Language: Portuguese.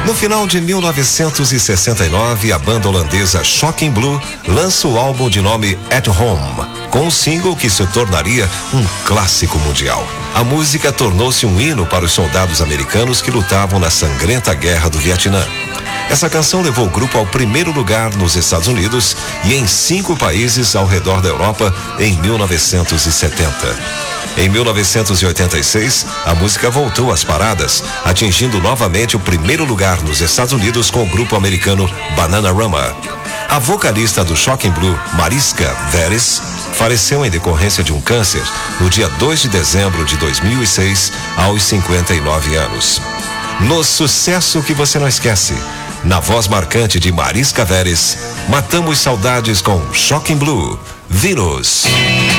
No final de 1969, a banda holandesa Shocking Blue lança o álbum de nome At Home, com um single que se tornaria um clássico mundial. A música tornou-se um hino para os soldados americanos que lutavam na sangrenta guerra do Vietnã. Essa canção levou o grupo ao primeiro lugar nos Estados Unidos e em 5 países ao redor da Europa em 1970. Em 1986, a música voltou às paradas, atingindo novamente o primeiro lugar nos Estados Unidos com o grupo americano Bananarama. A vocalista do Shocking Blue, Mariska Veres, faleceu em decorrência de um câncer no dia 2 de dezembro de 2006, aos 59 anos. No sucesso que você não esquece, na voz marcante de Mariska Veres, matamos saudades com Shocking Blue, Venus.